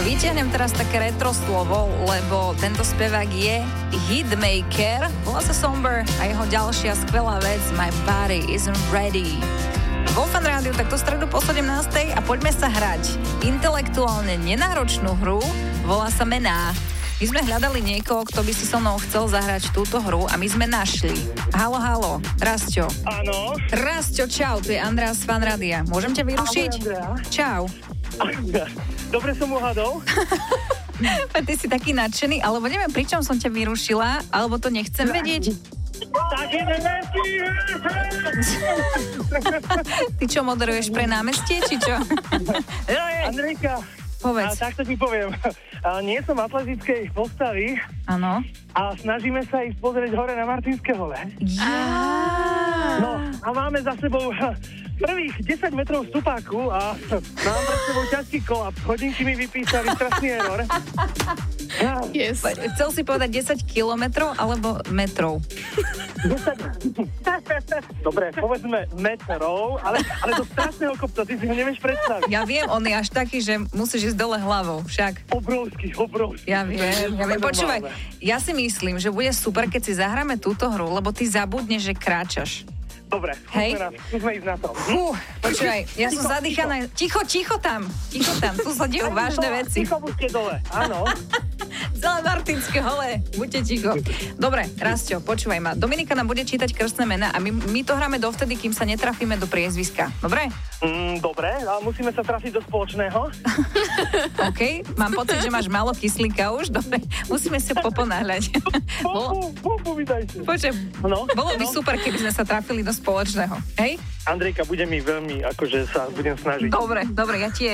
Vytiahnem teraz také retro slovo, lebo tento spevák je hitmaker, volá sa Somber a jeho ďalšia skvelá vec My Body Isn't Ready. Vo Fan Rádiu takto stredu po 17. a poďme sa hrať intelektuálne nenáročnú hru, volá sa Mená. My sme hľadali niekoho, kto by si so mnou chcel zahrať túto hru a my sme našli. Halo, halo, Rasťo. Áno. Rasťo, čau, tu je Andrea z Fan Rádia. Môžem ťa vyrušiť? Ahoj, Čau. Dobre som uhádol. Ty si taký nadšený, alebo neviem, pričom som ťa vyrušila, alebo to nechcem vedieť. Tak ideme. Ty čo, moderuješ pre námestie, či čo? Andrejka, Povedz. takto ti poviem. Nie som atletickej postavy Áno. a snažíme sa ísť pozrieť hore na Martinské hole. No a máme za sebou prvých 10 metrov stupáku a mám pred sebou ťažký kolaps. Hodinky mi vypísali strašný error. Yes. Chcel si povedať 10 kilometrov alebo metrov? 10... Dobre, povedzme metrov, ale do strašného kopca, ty si ho nevieš predstaviť. Ja viem, on je až taký, že musíš ísť dole hlavou, však. Obrovský. Ja viem. Počúvaj, ja si myslím, že bude super, keď si zahráme túto hru, lebo ty zabudneš, že kráčaš. Dobre, skúsme ísť na to. Počúvaj, ja som zadýchaná. Ticho tam, tu sa dejú vážne veci. Ticho buďte dole, áno. Celé Martinské hole, buďte ticho. Dobre, Rasťo, počúvaj ma. Dominika nám bude čítať krstné mená a my to hráme dovtedy, kým sa netrafíme do priezviska. Dobre? Dobre, ale musíme sa trafiť do spoločného. OK, mám pocit, že máš málo kyslíka už. Dobre, musíme sa poponáhľať. Počuj, bolo by super, keby sme sa trafili do spoločného. Hej? Andrejka, bude mi veľmi, akože sa budem snažiť. Dobre, ja tiež.